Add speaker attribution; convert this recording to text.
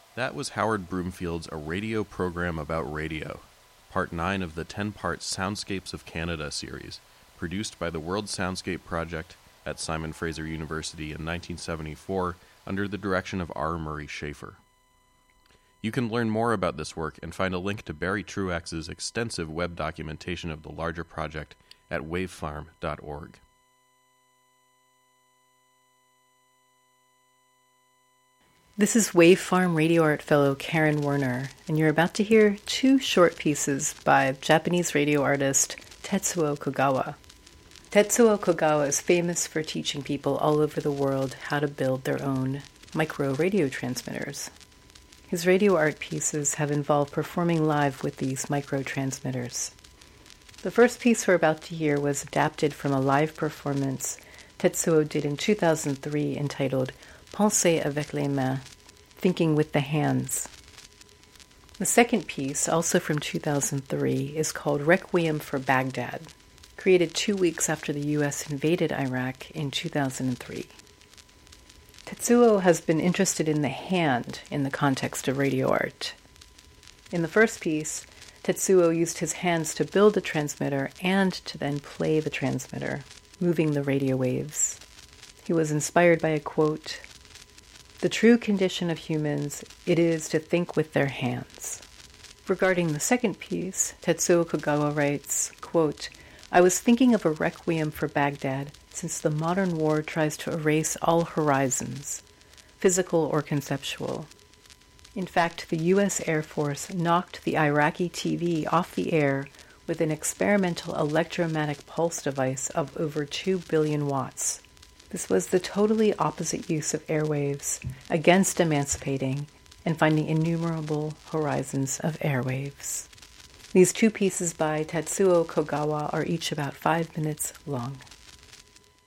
Speaker 1: That was Howard Broomfield's A Radio Program About Radio, Part 9 of the 10-part Soundscapes of Canada series, produced by the World Soundscape Project at Simon Fraser University in 1974 under the direction of R. Murray Schafer. You can learn more about this work and find a link to Barry Truax's extensive web documentation of the larger project at wavefarm.org.
Speaker 2: This is Wavefarm Radio Art Fellow Karen Werner, and you're about to hear two short pieces by Japanese radio artist Tetsuo Kogawa. Tetsuo Kogawa is famous for teaching people all over the world how to build their own micro radio transmitters. His radio art pieces have involved performing live with these micro transmitters. The first piece we're about to hear was adapted from a live performance Tetsuo did in 2003 entitled Penser avec les mains, Thinking with the Hands. The second piece, also from 2003, is called Requiem for Baghdad, created 2 weeks after the U.S. invaded Iraq in 2003. Tetsuo has been interested in the hand in the context of radio art. In the first piece, Tetsuo used his hands to build the transmitter and to then play the transmitter, moving the radio waves. He was inspired by a quote, "The true condition of humans, it is to think with their hands." Regarding the second piece, Tetsuo Kogawa writes, quote, "I was thinking of a requiem for Baghdad since the modern war tries to erase all horizons, physical or conceptual. In fact, the U.S. Air Force knocked the Iraqi TV off the air with an experimental electromagnetic pulse device of over 2 billion watts. This was the totally opposite use of airwaves against emancipating and finding innumerable horizons of airwaves." These two pieces by Tetsuo Kogawa are each about 5 minutes long.